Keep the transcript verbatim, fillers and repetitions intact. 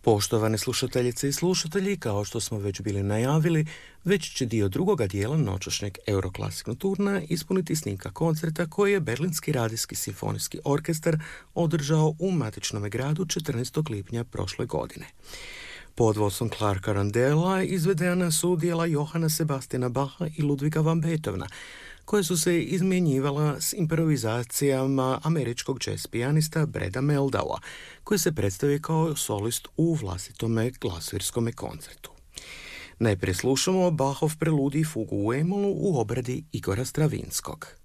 Poštovane slušateljice i slušatelji, kao što smo već bili najavili, već će dio drugoga dijela noćašnjeg Euroclassic Nocturna ispuniti snimka koncerta koji je Berlinski radijski simfonijski orkestar održao u matičnom gradu četrnaestog lipnja prošle godine. Pod vodstvom Clarka Randella izvedena su djela Johana Sebastiana Bacha i Ludviga van Beethovena, koje su se izmjenjivala s improvizacijama američkog jazz pijanista Breda Meldaua, koji se predstavio kao solist u vlastitome glasuirskome koncertu. Najprije slušamo Bachov preludij fugu u E-molu u obradi Igora Stravinskog.